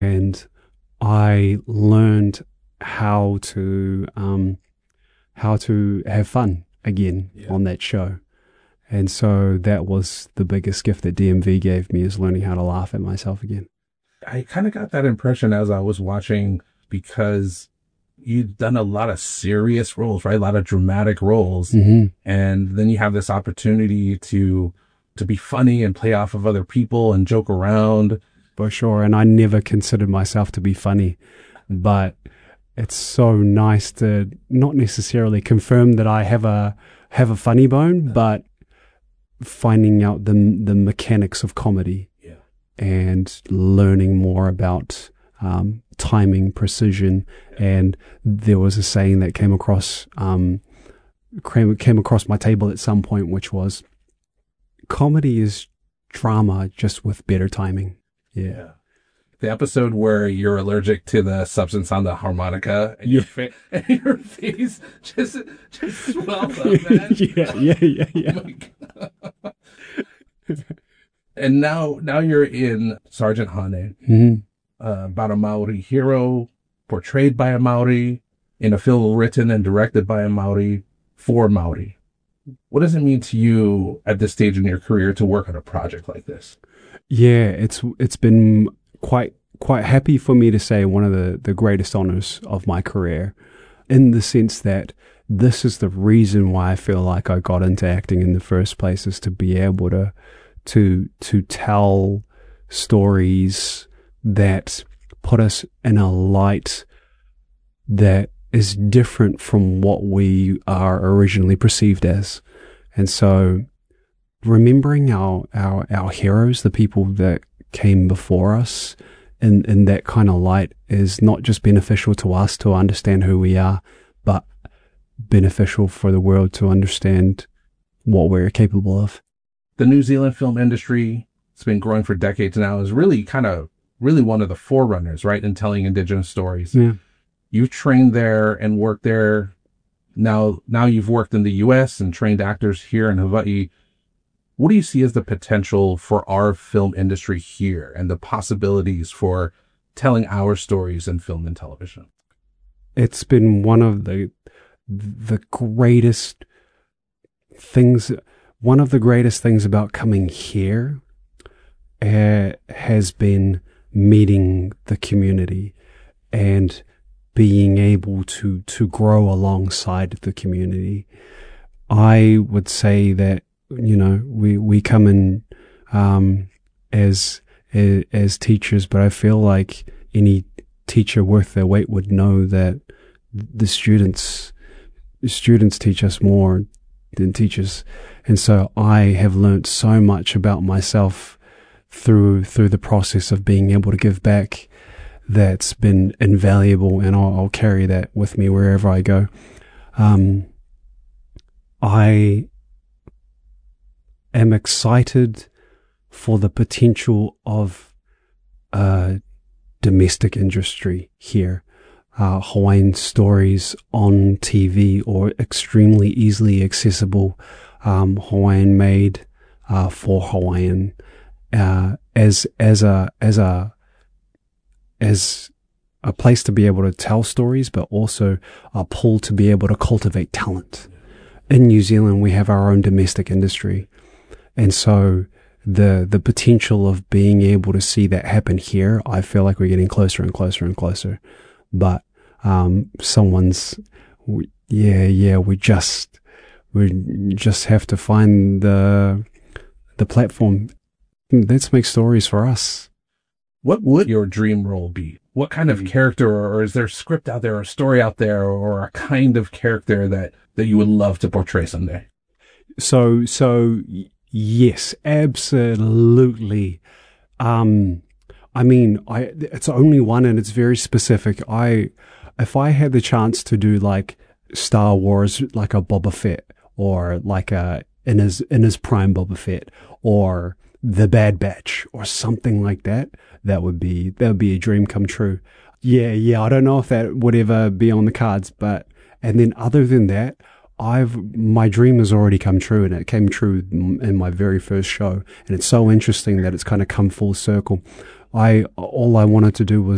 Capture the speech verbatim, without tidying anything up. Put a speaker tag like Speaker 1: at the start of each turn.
Speaker 1: and I learned how to um, how to have fun again yeah. on that show. And so that was the biggest gift that D M V gave me, is learning how to laugh at myself again.
Speaker 2: I kind of got that impression as I was watching, because you've done a lot of serious roles, right? A lot of dramatic roles.
Speaker 1: Mm-hmm.
Speaker 2: And then you have this opportunity to to be funny and play off of other people and joke around.
Speaker 1: For sure. And I never considered myself to be funny, but it's so nice to not necessarily confirm that I have a have a funny bone, but finding out the the mechanics of comedy
Speaker 2: yeah.
Speaker 1: and learning more about um, timing, precision. Yeah. And there was a saying that came across um, came, came across my table at some point, which was, comedy is drama just with better timing. Yeah.
Speaker 2: yeah. The episode where you're allergic to the substance on the harmonica and, yeah. your, fa- and your face just just swells up, man.
Speaker 1: yeah, yeah, yeah, yeah.
Speaker 2: Oh and now now you're in Sergeant Hane,
Speaker 1: mm-hmm.
Speaker 2: uh, about a Maori hero, portrayed by a Maori, in a film written and directed by a Maori, for Maori. What does it mean to you at this stage in your career to work on a project like this?
Speaker 1: Yeah, it's it's been quite quite happy for me to say one of the, the greatest honors of my career, in the sense that this is the reason why I feel like I got into acting in the first place, is to be able to to to tell stories that put us in a light that is different from what we are originally perceived as. And so remembering our, our, our heroes, the people that came before us, in, in that kind of light, is not just beneficial to us to understand who we are, but beneficial for the world to understand what we're capable of.
Speaker 2: The New Zealand film industry, it's been growing for decades now, is really kind of really one of the forerunners, right, in telling Indigenous stories.
Speaker 1: Yeah.
Speaker 2: You've trained there and worked there. Now, now you've worked in the U S and trained actors here in Hawaii. What do you see as the potential for our film industry here and the possibilities for telling our stories in film and television?
Speaker 1: It's been one of the the greatest things, one of the greatest things about coming here uh, has been meeting the community and being able to, to grow alongside the community. I would say that, you know, we, we come in, um, as, as, as teachers, but I feel like any teacher worth their weight would know that the students, students teach us more than teachers. And so I have learnt so much about myself through, through the process of being able to give back, that's been invaluable, and I'll, I'll carry that with me wherever I go. Um, I am excited for the potential of a domestic industry here. Uh, Hawaiian stories on T V, or extremely easily accessible, um, Hawaiian made, uh, for Hawaiian, uh, as, as a, as a, as a place to be able to tell stories, but also a pull to be able to cultivate talent. In New Zealand, we have our own domestic industry. And so the, the potential of being able to see that happen here, I feel like we're getting closer and closer and closer. But, um, someone's, we, yeah, yeah, we just, we just have to find the, the platform. Let's make stories for us.
Speaker 2: What would your dream role be? What kind of character, or is there a script out there, or a story out there, or a kind of character that, that you would love to portray someday?
Speaker 1: So, so yes, absolutely. Um, I mean, I, it's only one and it's very specific. I, if I had the chance to do like Star Wars, like a Boba Fett, or like a, in his, in his prime Boba Fett, or The Bad Batch, or something like that, that would be, that would be a dream come true. Yeah, yeah, I don't know if that would ever be on the cards, but, and then other than that, I've, my dream has already come true, and it came true in my very first show. And it's so interesting that it's kind of come full circle. I, all I wanted to do was